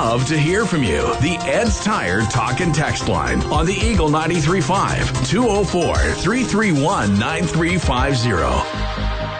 love to hear from you. The Ed's Tire Talk and Text line on the Eagle 93.5, 204-331-9350.